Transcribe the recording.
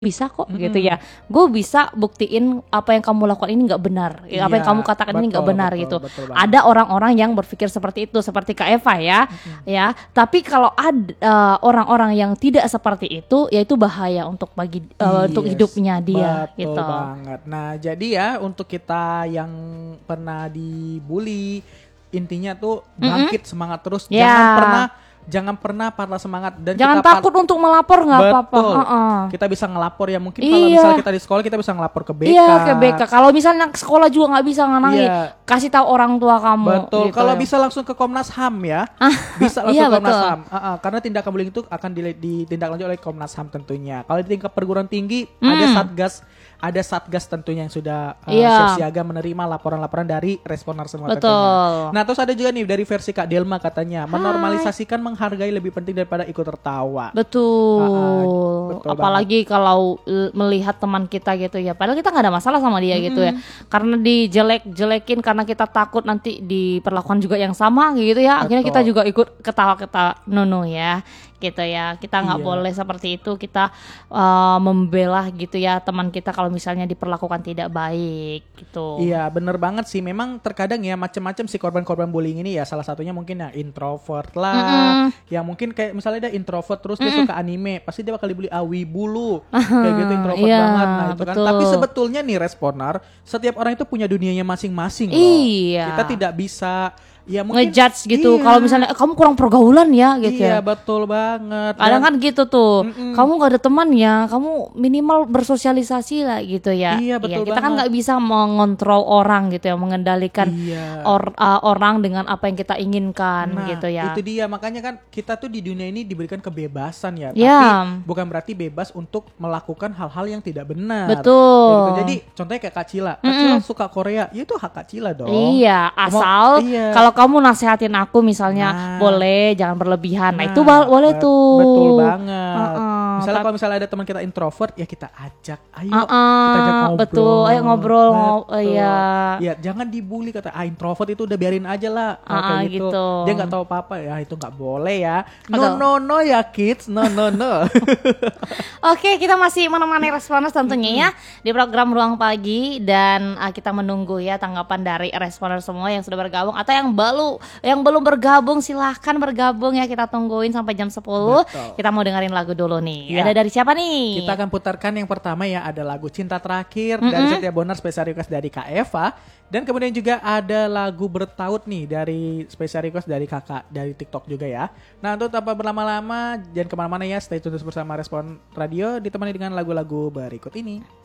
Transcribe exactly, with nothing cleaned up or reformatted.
bisa kok Mm-mm. gitu ya. Gue bisa buktiin apa yang kamu lakukan ini nggak benar. Ya, apa yang Iya, kamu katakan ini nggak betul, benar betul, gitu. betul banget. Ada orang-orang yang berpikir seperti itu, seperti Kak Eva ya, Mm-mm. ya. Tapi kalau ada eh, orang-orang yang tidak seperti itu, yaitu bahaya untuk bagi eh, untuk Yes, hidupnya dia betul gitu. banget. Nah, jadi ya untuk kita yang pernah dibully, intinya tuh bangkit semangat terus. Ya. Jangan pernah jangan pernah patah semangat dan Jangan kita par- takut untuk melapor, nggak apa-apa. Betul. Heeh. Kita bisa ngelapor ya, mungkin kalau Iya. misalnya kita di sekolah kita bisa ngelapor ke B K. Iya, ke B K. Kalau misalnya sekolah juga nggak bisa nganangi, Iya. kasih tahu orang tua kamu. Betul. gitu Kalau ya. bisa langsung ke Komnas H A M ya. Bisa langsung iya, ke Komnas betul. H A M. Uh, uh, karena tindakan bullying itu akan dile- ditindaklanjuti oleh Komnas H A M tentunya. Kalau di tingkat perguruan tinggi Hmm. ada Satgas, ada Satgas tentunya yang sudah uh, Iya. siap siaga menerima laporan-laporan dari responden semua Betul. tentunya. Nah, terus ada juga nih dari versi Kak Delma katanya, menormalisasikan menghargai lebih penting daripada ikut tertawa. Betul. Ah, ah, betul Apalagi kalau uh, melihat teman kita gitu ya. Padahal kita nggak ada masalah sama dia gitu ya. Karena dijelek-jelekin karena kita takut nanti diperlakukan juga yang sama gitu ya. Akhirnya kita Betul. juga ikut ketawa-ketawa nono ya. Gitu ya. Kita nggak Iya. boleh seperti itu. Kita uh, membela gitu ya teman kita kalau misalnya diperlakukan tidak baik gitu. Iya, bener banget sih. Memang terkadang ya macam-macam si korban-korban bullying ini ya. Salah satunya mungkin ya introvert lah. Mm-mm. Ya mungkin kayak misalnya dia introvert terus dia suka anime, pasti dia bakal dibully ah wibu kayak gitu introvert iya, banget. Nah, itu kan. betul. Tapi sebetulnya nih Responar, setiap orang itu punya dunianya masing-masing loh. Iya. Kita tidak bisa ya mungkin ngejudge gitu. Iya. Kalau misalnya "Eh, kamu kurang pergaulan ya gitu Iya, ya. betul banget. Kadang Dan- kan gitu tuh, Mm-mm. kamu gak ada teman ya, kamu minimal bersosialisasi lah gitu ya. Iya, betul kita kan banget. nggak bisa mengontrol orang gitu ya, mengendalikan Iya. or- uh, orang dengan apa yang kita inginkan Nah, gitu ya. itu dia. Makanya kan kita tuh di dunia ini diberikan kebebasan ya. Ya. Tapi bukan berarti bebas untuk melakukan hal-hal yang tidak benar. Betul. Kayak gitu. Jadi contohnya kayak Kak Cila. Kak Cila suka Korea. Ya itu hak Kak Cila dong. Iya, Mau- asal iya. kalau kamu nasehatin aku misalnya Nah. boleh, jangan berlebihan. Nah, Nah, itu bal- boleh bet- tuh. Betul banget. Uh-uh, Misalnya tap- kalau misalnya ada teman kita introvert, ya kita ajak. Ayo, Uh-uh, kita ajak ngobrol. betul. Ayo ngobrol, ngo- Betul. iya. Iya, jangan dibully kata ah introvert itu udah biarin aja lah. Nah, Uh-uh, kayak gitu. gitu. Dia nggak tahu apa-apa ya, itu nggak boleh ya. No Betul. no no ya kids, no no no. Oke, kita masih menemani Responders tentunya ya di program Ruang Pagi dan uh, kita menunggu ya tanggapan dari Responders semua yang sudah bergabung atau yang baru yang belum bergabung silahkan bergabung ya, kita tungguin sampai jam sepuluh. Betul. Kita mau dengerin lagu dulu nih. Ya. Ada dari siapa nih? Kita akan putarkan yang pertama ya, ada lagu Cinta Terakhir dari Setia Bonar, spesial request dari Kak Eva. Dan kemudian juga ada lagu Bertaut nih dari spesial request dari kakak dari TikTok juga ya. Nah, untuk tanpa berlama-lama jangan kemana-mana ya, stay tune terus bersama Respon Radio ditemani dengan lagu-lagu berikut ini.